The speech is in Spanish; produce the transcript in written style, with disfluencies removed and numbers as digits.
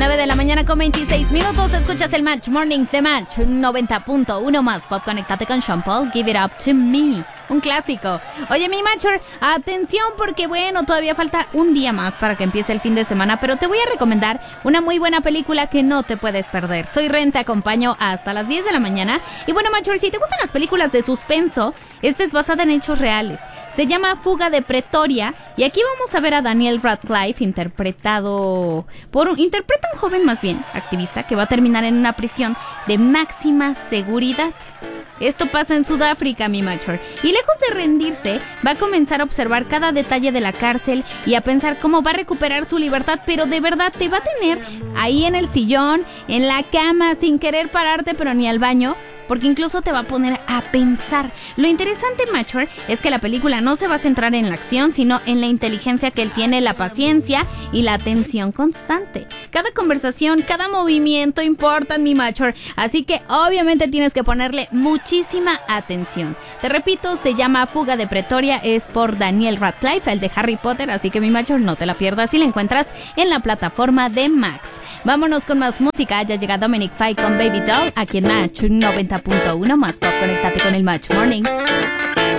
9 de la mañana con 26 minutos. Escuchas el Match Morning de Match 90.1 más pop. Conéctate con Sean Paul, Give It Up To Me, un clásico. Oye, mi Matcher, atención porque bueno, todavía falta un día más para que empiece el fin de semana, pero te voy a recomendar una muy buena película que no te puedes perder. Soy Ren, te acompaño hasta las 10 de la mañana. Y bueno, Matcher, si te gustan las películas de suspenso, esta es basada en hechos reales. Se llama Fuga de Pretoria y aquí vamos a ver a Daniel Radcliffe interpreta un joven más bien activista que va a terminar en una prisión de máxima seguridad. Esto pasa en Sudáfrica, mi Matcher, y lejos de rendirse, va a comenzar a observar cada detalle de la cárcel y a pensar cómo va a recuperar su libertad, pero de verdad te va a tener ahí en el sillón, en la cama, sin querer pararte pero ni al baño, porque incluso te va a poner a pensar. Lo interesante, Matcher, es que la película no se va a centrar en la acción, sino en la inteligencia que él tiene, la paciencia y la atención constante. Cada conversación, cada movimiento importan, mi Matcher, así que obviamente tienes que ponerle muchísima atención. Te repito, se llama Fuga de Pretoria, es por Daniel Radcliffe, el de Harry Potter, así que mi Matcher, no te la pierdas y la encuentras en la plataforma de Max. Vámonos con más música, ya llega Dominic Fike con Baby Doll, aquí en Match 90.1 más pop. Conéctate con el Match Morning.